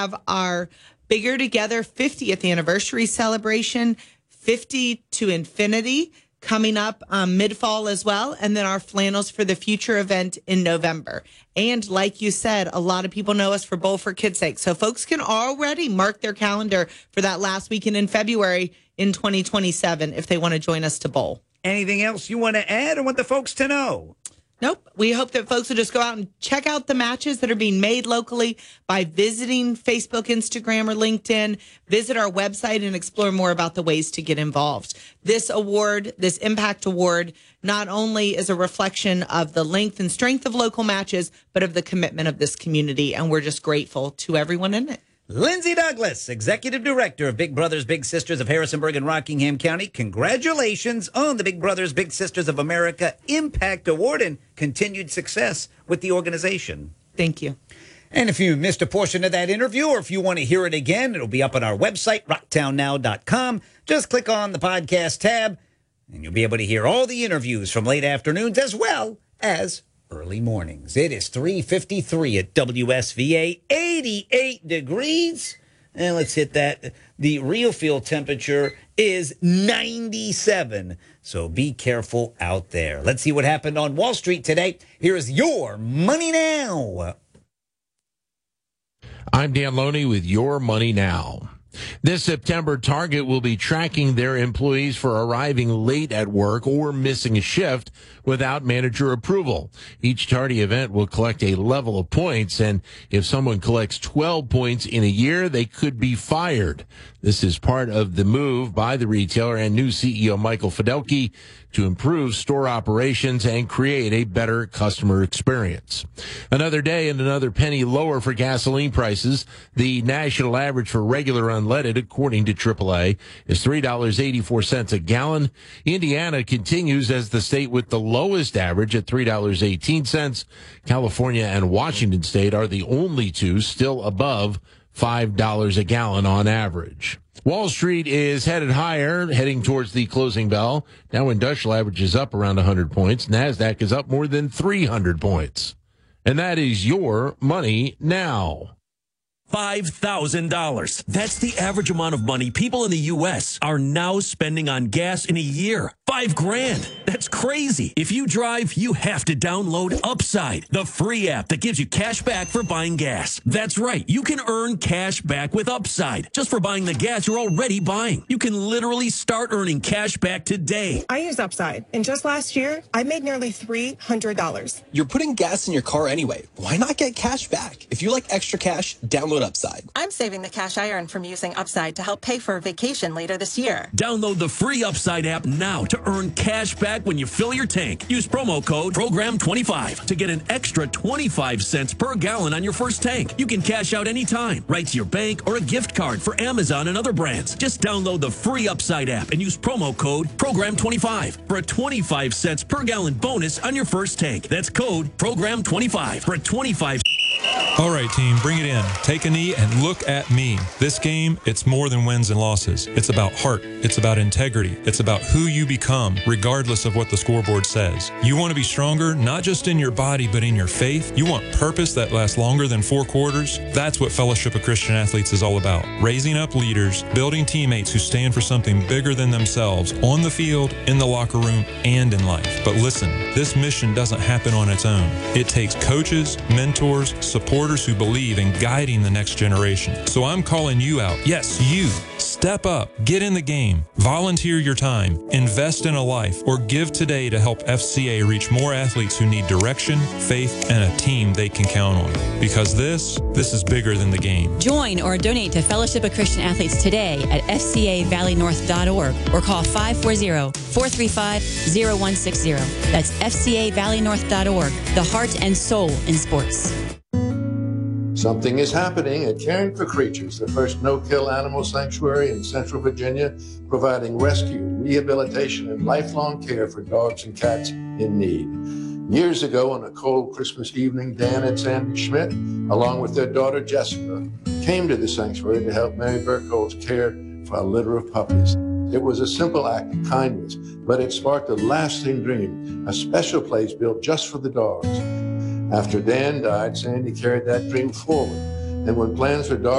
have our Bigger Together 50th anniversary celebration, 50 to Infinity, coming up mid-fall as well, and then our Flannels for the Future event in November. And like you said, a lot of people know us for Bowl for Kids' Sake, so folks can already mark their calendar for that last weekend in February in 2027 if they want to join us to bowl. Anything else you want to add or want the folks to know? Nope. We hope that folks will just go out and check out the matches that are being made locally by visiting Facebook, Instagram, or LinkedIn. Visit our website and explore more about the ways to get involved. This award, this Impact Award, not only is a reflection of the length and strength of local matches, but of the commitment of this community. And we're just grateful to everyone in it. Lindsay Douglas, Executive Director of Big Brothers Big Sisters of Harrisonburg and Rockingham County. Congratulations on the Big Brothers Big Sisters of America Impact Award and continued success with the organization. Thank you. And if you missed a portion of that interview or if you want to hear it again, it'll be up on our website, rocktownnow.com. Just click on the podcast tab and you'll be able to hear all the interviews from late afternoons as well as early mornings. It is 3:53 at WSVA, 88 degrees. And let's hit that. The real field temperature is 97. So be careful out there. Let's see what happened on Wall Street today. Here is your Money Now. I'm Dan Loney with Your Money Now. This September, Target will be tracking their employees for arriving late at work or missing a shift without manager approval. Each tardy event will collect a level of points, and if someone collects 12 points in a year, they could be fired. This is part of the move by the retailer and new CEO Michael Fidelki to improve store operations and create a better customer experience. Another day and another penny lower for gasoline prices. The national average for regular unleaded, according to AAA, is $3.84 a gallon. Indiana continues as the state with the lowest average at $3.18. California and Washington State are the only two still above $5 a gallon on average. Wall Street is headed higher, heading towards the closing bell. Dow Industrial average is up around 100 points. NASDAQ is up more than 300 points. And that is Your Money Now. $5,000. That's the average amount of money people in the U.S. are now spending on gas in a year. $5,000. That's crazy. If you drive, you have to download Upside, the free app that gives you cash back for buying gas. That's right. You can earn cash back with Upside just for buying the gas you're already buying. You can literally start earning cash back today. I use Upside, and just last year, I made nearly $300. You're putting gas in your car anyway. Why not get cash back? If you like extra cash, download Upside. I'm saving the cash I earn from using Upside to help pay for a vacation later this year. Download the free Upside app now to earn cash back when you fill your tank. Use promo code PROGRAM25 to get an extra 25 cents per gallon on your first tank. You can cash out anytime, right to your bank or a gift card for Amazon and other brands. Just download the free Upside app and use promo code PROGRAM25 for a 25 cents per gallon bonus on your first tank. That's code PROGRAM25 for a 25. All right, team, bring it in. Take a knee and look at me. This game, it's more than wins and losses. It's about heart. It's about integrity. It's about who you become, regardless of what the scoreboard says. You want to be stronger, not just in your body, but in your faith. You want purpose that lasts longer than 4 quarters. That's what Fellowship of Christian Athletes is all about. Raising up leaders, building teammates who stand for something bigger than themselves, on the field, in the locker room, and in life. But listen, this mission doesn't happen on its own. It takes coaches, mentors, supporters who believe in guiding the next generation. So I'm calling you out. Yes, you. Step up, get in the game, volunteer your time, invest in a life, or give today to help FCA reach more athletes who need direction, faith, and a team they can count on. Because this is bigger than the game. Join or donate to Fellowship of Christian Athletes today at fcavalleynorth.org or call 540-435-0160. That's fcavalleynorth.org, the heart and soul in sports. Something is happening at Caring for Creatures, the first no-kill animal sanctuary in Central Virginia, providing rescue, rehabilitation, and lifelong care for dogs and cats in need. Years ago, on a cold Christmas evening, Dan and Sandy Schmidt, along with their daughter Jessica, came to the sanctuary to help Mary Burkholz care for a litter of puppies. It was a simple act of kindness, but it sparked a lasting dream, a special place built just for the dogs. After Dan died, Sandy carried that dream forward, and when plans for dog